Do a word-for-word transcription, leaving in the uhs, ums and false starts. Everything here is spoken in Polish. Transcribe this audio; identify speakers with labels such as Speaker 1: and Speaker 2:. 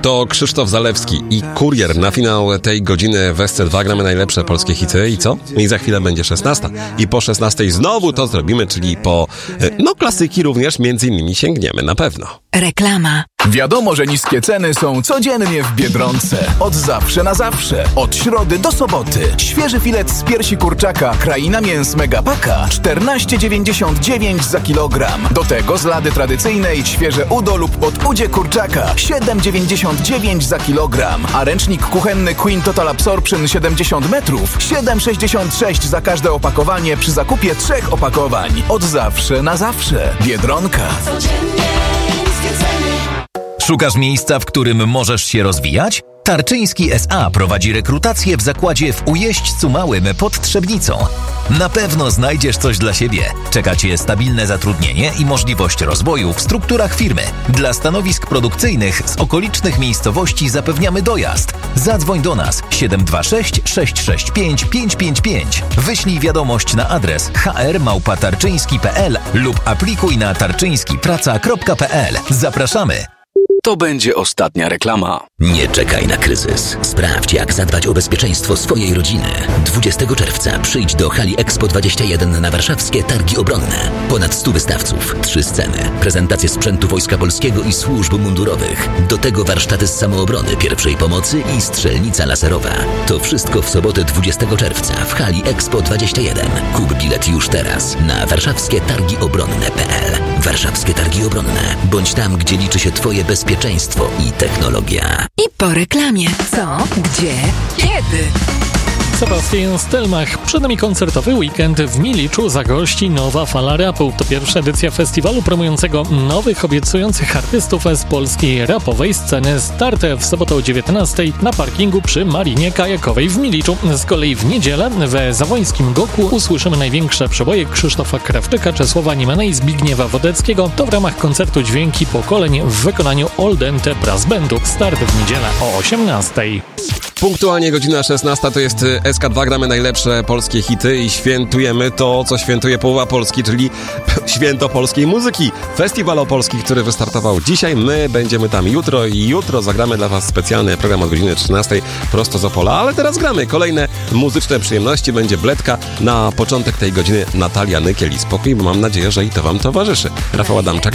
Speaker 1: To Krzysztof Zalewski i Kurier. Na finał tej godziny w S C dwa gramy najlepsze polskie hity i co? I za chwilę będzie szesnasta. I po szesnastej znowu to zrobimy, czyli po, no klasyki również między innymi sięgniemy na pewno.
Speaker 2: Reklama.
Speaker 3: Wiadomo, że niskie ceny są codziennie w Biedronce. Od zawsze na zawsze. Od środy do soboty. Świeży filet z piersi kurczaka Kraina Mięs Megapaka czternaście dziewięćdziesiąt dziewięć za kilogram. Do tego z lady tradycyjnej świeże udo lub podudzie kurczaka siedem dziewięćdziesiąt dziewięć za kilogram. A ręcznik kuchenny Queen Total Absorption siedemdziesiąt metrów siedem sześćdziesiąt sześć za każde opakowanie przy zakupie trzech opakowań. Od zawsze na zawsze. Biedronka.
Speaker 4: Szukasz miejsca, w którym możesz się rozwijać? Tarczyński S A prowadzi rekrutację w zakładzie w Ujeźdźcu Małym pod Trzebnicą. Na pewno znajdziesz coś dla siebie. Czeka Cię stabilne zatrudnienie i możliwość rozwoju w strukturach firmy. Dla stanowisk produkcyjnych z okolicznych miejscowości zapewniamy dojazd. Zadzwoń do nas siedem dwa sześć sześć sześć pięć pięć pięć pięć. Wyślij wiadomość na adres h r małpa tarczyński kropka p l lub aplikuj na tarczyński praca kropka p l. Zapraszamy!
Speaker 3: To będzie ostatnia reklama.
Speaker 5: Nie czekaj na kryzys. Sprawdź, jak zadbać o bezpieczeństwo swojej rodziny. dwudziestego czerwca przyjdź do hali Expo dwadzieścia jeden na warszawskie Targi Obronne. Ponad stu wystawców, trzy sceny, prezentacje sprzętu Wojska Polskiego i służb mundurowych. Do tego warsztaty z samoobrony, pierwszej pomocy i strzelnica laserowa. To wszystko w sobotę dwudziestego czerwca w hali Expo dwadzieścia jeden. Kup bilet już teraz na warszawskie targi obronne kropka p l. Warszawskie Targi Obronne. Bądź tam, gdzie liczy się Twoje bezpieczeństwo i technologia.
Speaker 2: I po reklamie. Co? Gdzie? Kiedy?
Speaker 6: Sebastian Stelmach. Przed nami koncertowy weekend w Miliczu zagości nowa fala rapu. To pierwsza edycja festiwalu promującego nowych, obiecujących artystów z polskiej rapowej sceny. Start w sobotę o dziewiętnastej na parkingu przy Marinie Kajakowej w Miliczu. Z kolei w niedzielę w Zawońskim Goku usłyszymy największe przeboje Krzysztofa Krawczyka, Czesława Niemana i Zbigniewa Wodeckiego. To w ramach koncertu Dźwięki Pokoleń w wykonaniu Old Dente Brass Bandu. Start w niedzielę o osiemnastej.
Speaker 1: Punktualnie godzina szesnasta to jest S K dwa, gramy najlepsze polskie hity i świętujemy to, co świętuje połowa Polski, czyli święto polskiej muzyki. Festiwal Opolski, który wystartował dzisiaj. My będziemy tam jutro i jutro zagramy dla Was specjalny program od godziny trzynastej prosto z Opola, ale teraz gramy kolejne muzyczne przyjemności. Będzie bledka na początek tej godziny Natalia Nykiel i Spokój, bo mam nadzieję, że i to Wam towarzyszy. Rafał Adamczak.